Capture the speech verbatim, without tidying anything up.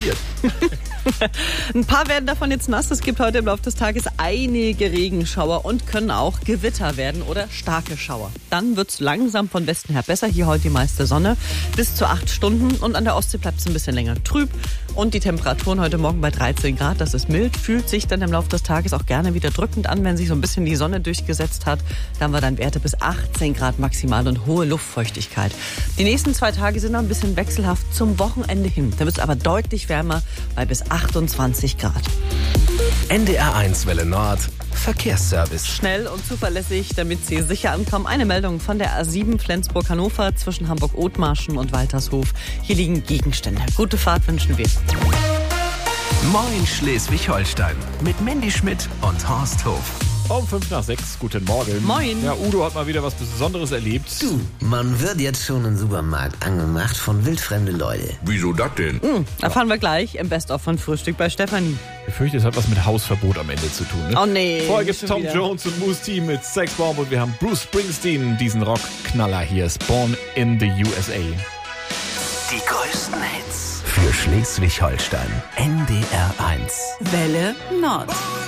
passiert. Ein paar werden davon jetzt nass. Es gibt heute im Laufe des Tages einige Regenschauer und können auch Gewitter werden oder starke Schauer. Dann wird es langsam von Westen her besser. Hier heute die meiste Sonne bis zu acht Stunden und an der Ostsee bleibt es ein bisschen länger trüb. Und die Temperaturen heute Morgen bei dreizehn Grad, das ist mild, fühlt sich dann im Laufe des Tages auch gerne wieder drückend an, wenn sich so ein bisschen die Sonne durchgesetzt hat. Da haben wir dann Werte bis achtzehn Grad maximal und hohe Luftfeuchtigkeit. Die nächsten zwei Tage sind noch ein bisschen wechselhaft zum Wochenende hin. Da wird es aber deutlich wärmer bei bis achtundzwanzig Grad. N D R eins Welle Nord, Verkehrsservice. Schnell und zuverlässig, damit Sie sicher ankommen. Eine Meldung von der A sieben Flensburg-Hannover zwischen Hamburg-Othmarschen und Waltershof. Hier liegen Gegenstände. Gute Fahrt wünschen wir. Moin Schleswig-Holstein mit Mandy Schmidt und Horst Hof. Um fünf nach sechs, guten Morgen. Moin. Ja, Udo hat mal wieder was Besonderes erlebt. Du, man wird jetzt schon im Supermarkt angemacht von wildfremde Leute. Wieso das denn? Hm, erfahren wir gleich im Best-of von Frühstück bei Stefanie. Ich fürchte, es hat was mit Hausverbot am Ende zu tun. Ne? Oh nee. Vorher gibt's schon Tom wieder. Jones und Moose T mit Sexbomb und wir haben Bruce Springsteen, diesen Rockknaller hier, ist Born in the U S A. Die größten Hits für Schleswig-Holstein. N D R eins. Welle Nord.